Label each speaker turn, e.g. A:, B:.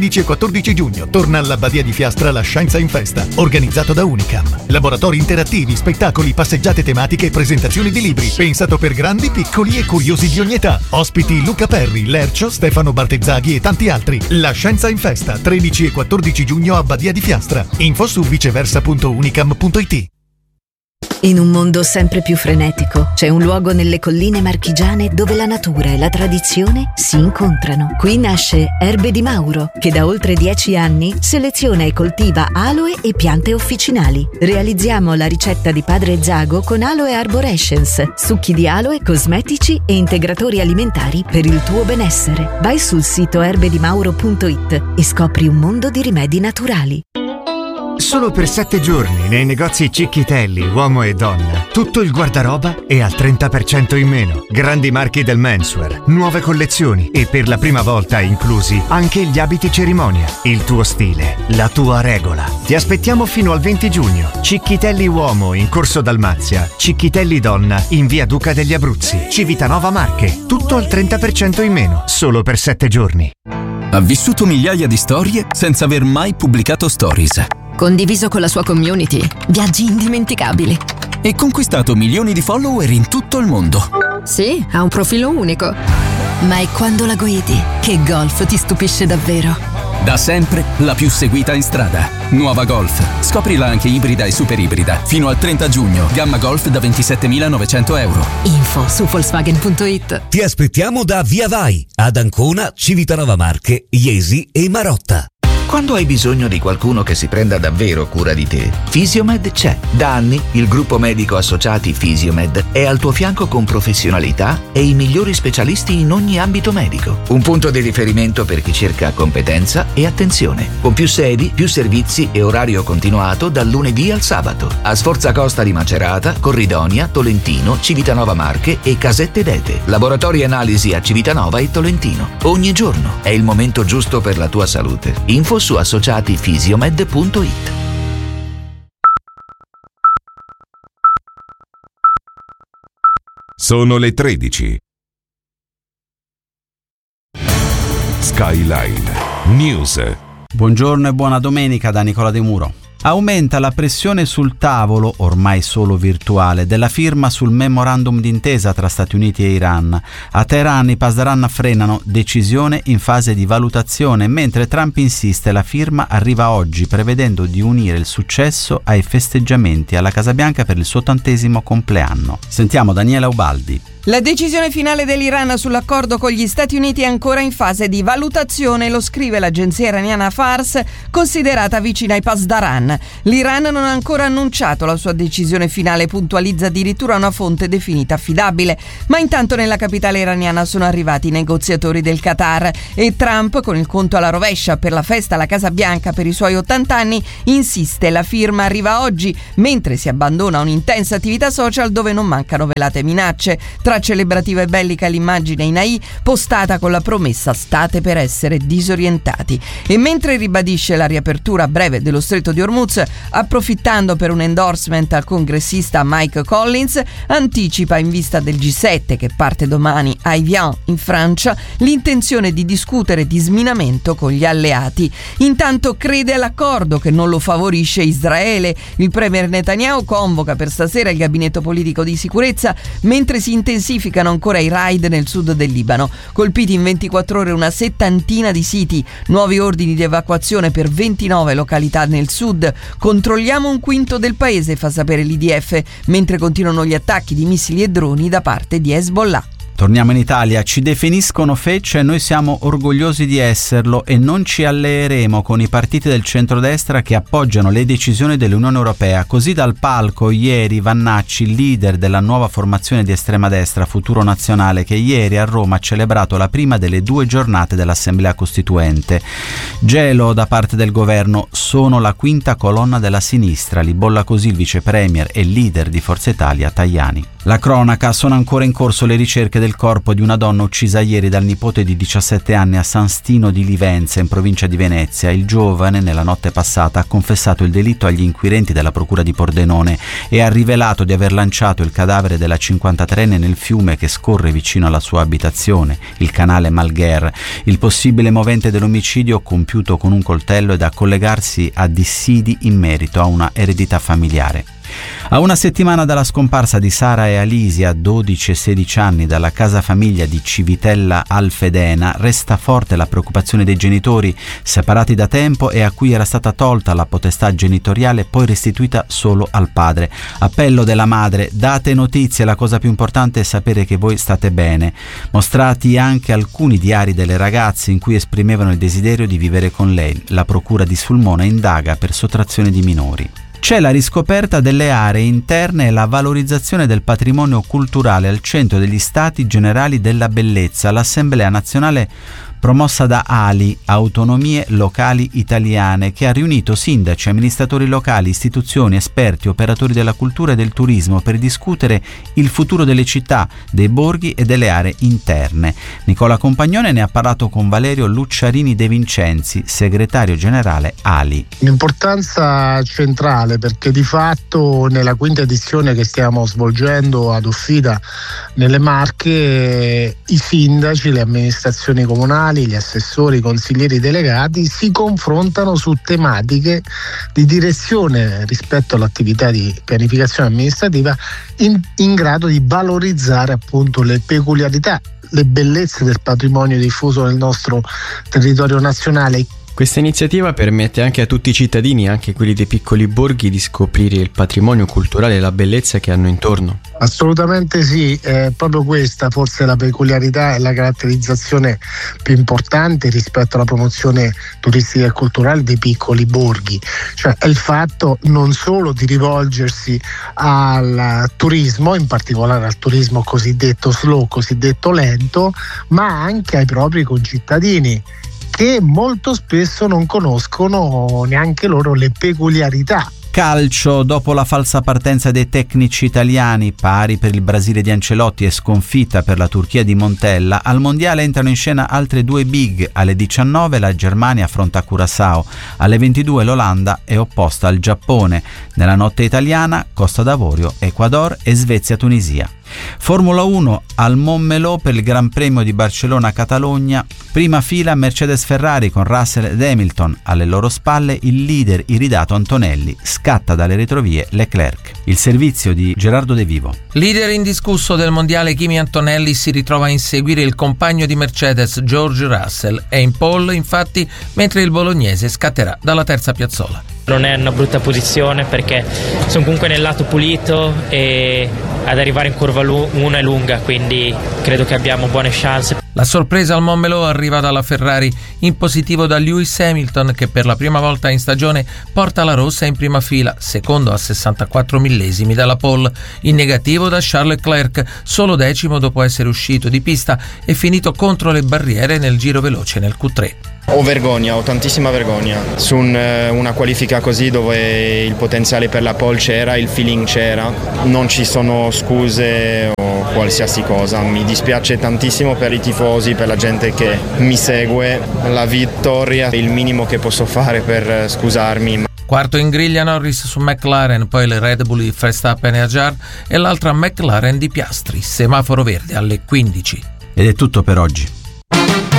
A: 13 e 14 giugno torna alla Badia di Fiastra la Scienza in Festa, organizzato da Unicam. Laboratori interattivi, spettacoli, passeggiate tematiche e presentazioni di libri. Pensato per grandi, piccoli e curiosi di ogni età. Ospiti Luca Perri, Lercio, Stefano Bartezzaghi e tanti altri. La Scienza in Festa, 13 e 14 giugno a Badia di Fiastra. Info su viceversa.unicam.it.
B: In un mondo sempre più frenetico, c'è un luogo nelle colline marchigiane dove la natura e la tradizione si incontrano. Qui nasce Erbe di Mauro, che da oltre 10 anni seleziona e coltiva aloe e piante officinali. Realizziamo la ricetta di Padre Zago con Aloe Arborescence, succhi di aloe, cosmetici e integratori alimentari per il tuo benessere. Vai sul sito erbedimauro.it e scopri un mondo di rimedi naturali.
C: Solo per 7 giorni nei negozi Cicchitelli, uomo e donna. Tutto il guardaroba è al 30% in meno. Grandi marchi del menswear, nuove collezioni e per la prima volta inclusi anche gli abiti cerimonia. Il tuo stile, la tua regola. Ti aspettiamo fino al 20 giugno. Cicchitelli uomo in Corso Dalmazia, Cicchitelli donna in via Duca degli Abruzzi, Civitanova Marche. Tutto al 30% in meno, solo per 7 giorni.
D: Ha vissuto migliaia di storie senza aver mai pubblicato stories.
E: Condiviso con la sua community viaggi indimenticabili.
D: E conquistato milioni di follower in tutto il mondo.
E: Sì, ha un profilo unico.
B: Ma è quando la guidi che Golf ti stupisce davvero.
D: Da sempre la più seguita in strada. Nuova Golf. Scoprila anche ibrida e super ibrida. Fino al 30 giugno. Gamma Golf da 27.900 euro.
B: Info su Volkswagen.it.
F: Ti aspettiamo da Via Vai, ad Ancona, Civitanova Marche, Iesi e Marotta.
G: Quando hai bisogno di qualcuno che si prenda davvero cura di te, Fisiomed c'è. Da anni il gruppo medico associati Fisiomed è al tuo fianco con professionalità e i migliori specialisti in ogni ambito medico. Un punto di riferimento per chi cerca competenza e attenzione. Con più sedi, più servizi e orario continuato dal lunedì al sabato. A Sforza Costa di Macerata, Corridonia, Tolentino, Civitanova Marche e Casette d'Ete. Laboratori analisi a Civitanova e Tolentino. Ogni giorno è il momento giusto per la tua salute. Info su associatifisiomed.it.
H: Sono le 13. Skyline News.
I: Buongiorno e buona domenica da Nicola De Muro. Aumenta la pressione sul tavolo, ormai solo virtuale, della firma sul memorandum d'intesa tra Stati Uniti e Iran. A Teheran i Pasdaran frenano, decisione in fase di valutazione, mentre Trump insiste la firma arriva oggi, prevedendo di unire il successo ai festeggiamenti alla Casa Bianca per il suo 80° compleanno. Sentiamo Daniela Ubaldi.
J: La decisione finale dell'Iran sull'accordo con gli Stati Uniti è ancora in fase di valutazione, lo scrive l'agenzia iraniana Fars, considerata vicina ai Pasdaran. L'Iran non ha ancora annunciato la sua decisione finale, puntualizza addirittura una fonte definita affidabile. Ma intanto nella capitale iraniana sono arrivati i negoziatori del Qatar e Trump, con il conto alla rovescia per la festa alla Casa Bianca per i suoi 80 anni, insiste la firma arriva oggi, mentre si abbandona un'intensa attività social dove non mancano velate minacce. Tra celebrativa e bellica l'immagine in AI postata con la promessa "state per essere disorientati". E mentre ribadisce la riapertura a breve dello stretto di Hormuz, approfittando per un endorsement al congressista Mike Collins, anticipa in vista del G7 che parte domani a Evian in Francia l'intenzione di discutere di sminamento con gli alleati. Intanto crede all'accordo che non lo favorisce Israele. Il premier Netanyahu convoca per stasera il gabinetto politico di sicurezza mentre si intensificano ancora i raid nel sud del Libano. Colpiti in 24 ore una settantina di siti, nuovi ordini di evacuazione per 29 località nel sud. Controlliamo un quinto del paese, fa sapere l'IDF, mentre continuano gli attacchi di missili e droni da parte di Hezbollah.
I: Torniamo in Italia, ci definiscono feccia e noi siamo orgogliosi di esserlo e non ci alleeremo con i partiti del centrodestra che appoggiano le decisioni dell'Unione Europea. Così dal palco ieri Vannacci, leader della nuova formazione di estrema destra Futuro Nazionale, che ieri a Roma ha celebrato la prima delle 2 giornate dell'Assemblea Costituente. Gelo da parte del governo, sono la quinta colonna della sinistra, li bolla così il vice premier e leader di Forza Italia Tajani. La cronaca: sono ancora in corso le ricerche del corpo di una donna uccisa ieri dal nipote di 17 anni a San Stino di Livenza, in provincia di Venezia. Il giovane, nella notte passata, ha confessato il delitto agli inquirenti della procura di Pordenone e ha rivelato di aver lanciato il cadavere della 53enne nel fiume che scorre vicino alla sua abitazione, il canale Malgher. Il possibile movente dell'omicidio, compiuto con un coltello, è da collegarsi a dissidi in merito a una eredità familiare. A una settimana dalla scomparsa di Sara e Alisia, 12 e 16 anni, dalla casa famiglia di Civitella Alfedena, resta forte la preoccupazione dei genitori, separati da tempo e a cui era stata tolta la potestà genitoriale, poi restituita solo al padre. Appello della madre: date notizie, la cosa più importante è sapere che voi state bene. Mostrati anche alcuni diari delle ragazze in cui esprimevano il desiderio di vivere con lei. La procura di Sulmona indaga per sottrazione di minori. C'è la riscoperta delle aree interne e la valorizzazione del patrimonio culturale al centro degli Stati Generali della Bellezza. L'Assemblea Nazionale promossa da ALI, Autonomie Locali Italiane, che ha riunito sindaci, amministratori locali, istituzioni, esperti, operatori della cultura e del turismo per discutere il futuro delle città, dei borghi e delle aree interne. Nicola Compagnone ne ha parlato con Valerio Lucciarini De Vincenzi, segretario generale ALI.
K: Un'importanza centrale, perché di fatto nella quinta edizione che stiamo svolgendo ad Uffida nelle Marche, i sindaci, le amministrazioni comunali, gli assessori, i consiglieri delegati si confrontano su tematiche di direzione rispetto all'attività di pianificazione amministrativa in grado di valorizzare appunto le peculiarità, le bellezze del patrimonio diffuso nel nostro territorio nazionale.
L: Questa iniziativa permette anche a tutti i cittadini, anche quelli dei piccoli borghi, di scoprire il patrimonio culturale e la bellezza che hanno intorno.
K: Assolutamente sì, è proprio questa forse la peculiarità e la caratterizzazione più importante rispetto alla promozione turistica e culturale dei piccoli borghi, cioè è il fatto non solo di rivolgersi al turismo, in particolare al turismo cosiddetto slow, cosiddetto lento, ma anche ai propri concittadini, che molto spesso non conoscono neanche loro le peculiarità.
I: Calcio: dopo la falsa partenza dei tecnici italiani, pari per il Brasile di Ancelotti e sconfitta per la Turchia di Montella, al mondiale entrano in scena altre due big. Alle 19 la Germania affronta Curaçao, alle 22 l'Olanda è opposta al Giappone. Nella notte italiana Costa d'Avorio, Ecuador e Svezia-Tunisia. Formula 1 al Montmeló per il Gran Premio di Barcellona-Catalogna. Prima fila Mercedes-Ferrari con Russell ed Hamilton. Alle loro spalle il leader iridato Antonelli. Scatta dalle retrovie Leclerc. Il servizio di Gerardo De Vivo.
M: Leader indiscusso del mondiale, Kimi Antonelli si ritrova a inseguire il compagno di Mercedes George Russell. È in pole infatti, mentre il bolognese scatterà dalla terza piazzola.
N: Non è una brutta posizione perché sono comunque nel lato pulito e ad arrivare in curva 1 è lunga, quindi credo che abbiamo buone chance.
M: La sorpresa al Montmeló arriva dalla Ferrari, in positivo da Lewis Hamilton, che per la prima volta in stagione porta la rossa in prima fila, secondo a 64 millesimi dalla pole. In negativo da Charles Leclerc, solo decimo dopo essere uscito di pista e finito contro le barriere nel giro veloce nel Q3.
O: Ho tantissima vergogna su una qualifica così, dove il potenziale per la pole c'era, il feeling c'era, non ci sono scuse o qualsiasi cosa. Mi dispiace tantissimo per i tifosi, per la gente che mi segue. La vittoria è il minimo che posso fare per scusarmi.
M: Quarto in griglia Norris su McLaren, poi le Red Bull di Verstappen e Hadjar e l'altra McLaren di Piastri. Semaforo verde alle 15.
I: Ed è tutto per oggi.